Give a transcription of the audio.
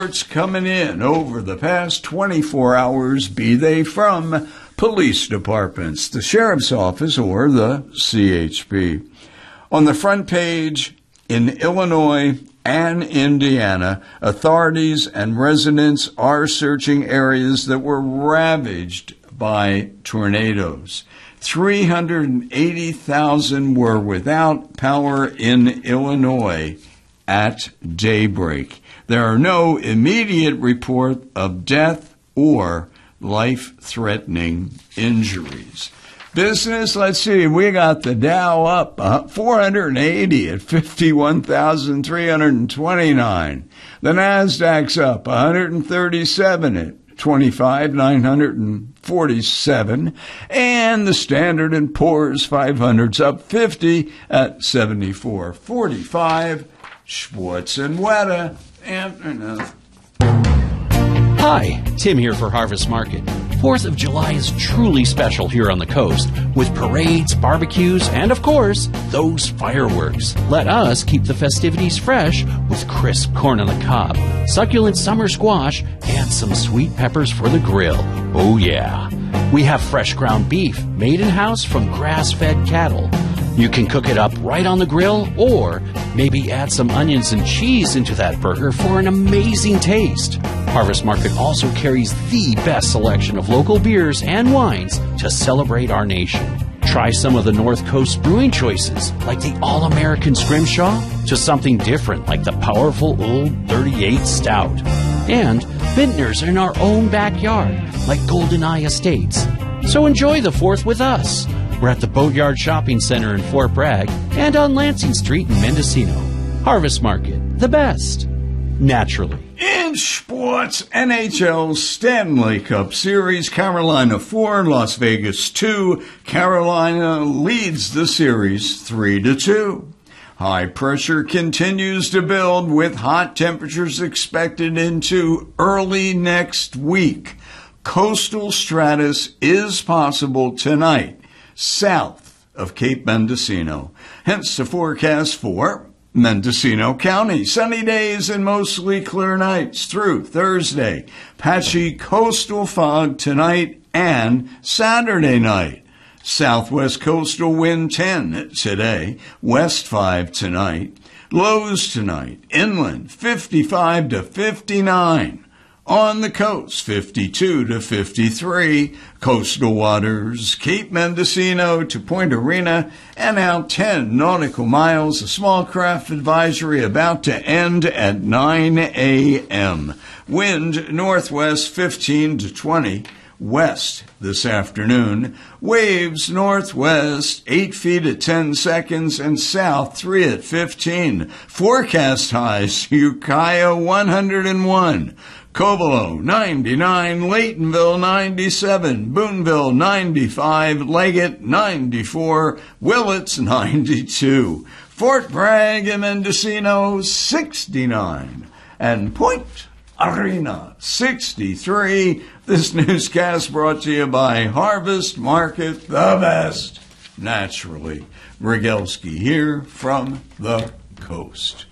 Reports coming in over the past 24 hours, be they from police departments, the sheriff's office, or the CHP. On the front page, in Illinois and Indiana, authorities and residents are searching areas that were ravaged by tornadoes. 380,000 were without power in Illinois at daybreak. There are no immediate report of death or life-threatening injuries. Business, let's see, we got the Dow up 480 at 51,329. The Nasdaq's up 137 at 25,947. And the Standard & Poor's 500's up 50 at 74.45. Schwartz and Weta. Hi, Tim here for Harvest Market. 4th of July is truly special here on the coast, with parades, barbecues, and of course, those fireworks. Let us keep the festivities fresh with crisp corn on the cob, succulent summer squash, and some sweet peppers for the grill. Oh yeah. We have fresh ground beef made in-house from grass-fed cattle. You can cook it up right on the grill, or maybe add some onions and cheese into that burger for an amazing taste. Harvest Market also carries the best selection of local beers and wines to celebrate our nation. Try some of the North Coast brewing choices, like the All-American Scrimshaw, to something different like the powerful Old 38 Stout. And vintners in our own backyard, like Golden Eye Estates. So enjoy the 4th with us. We're at the Boatyard Shopping Center in Fort Bragg and on Lansing Street in Mendocino. Harvest Market, the best. Naturally. In sports, NHL Stanley Cup Series, Carolina 4, Las Vegas 2. Carolina leads the series 3-2. High pressure continues to build with hot temperatures expected into early next week. Coastal stratus is possible tonight, south of Cape Mendocino. Hence the forecast for Mendocino County. Sunny days and mostly clear nights through Thursday. Patchy coastal fog tonight and Saturday night. Southwest coastal wind 10 today, west 5 tonight. Lows tonight, inland 55 to 59. On the coast, 52 to 53. Coastal waters, Cape Mendocino to Point Arena, and out 10 nautical miles. A small craft advisory about to end at 9 a.m. Wind northwest 15 to 20. West this afternoon. Waves northwest 8 feet at 10 seconds and south 3 at 15. Forecast highs, Ukiah 101. Covelo 99, Laytonville 97, Boonville 95, Leggett 94, Willits 92, Fort Bragg and Mendocino 69, and Point Arena 63. This newscast brought to you by Harvest Market, the best. Naturally, Rogalski here from the coast.